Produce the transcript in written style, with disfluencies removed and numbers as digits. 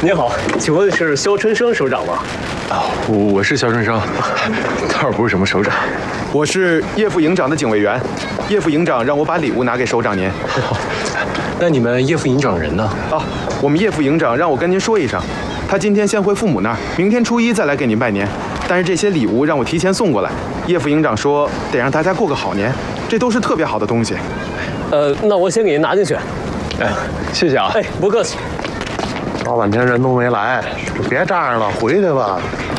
您好，请问是肖春生首长吗？ 啊，我是肖春生，倒是不是什么首长。 我是叶副营长的警卫员，叶副营长让我把礼物拿给首长您。 那你们叶副营长人呢？ 啊，我们叶副营长让我跟您说一声，他今天先回父母那儿，明天初1再来给您拜年。但是这些礼物让我提前送过来，叶副营长说得让大家过个好年，这都是特别好的东西。 那我先给您拿进去。 哎，谢谢啊。 哎，不客气。 老半天人都没来，就别这样了，回去吧。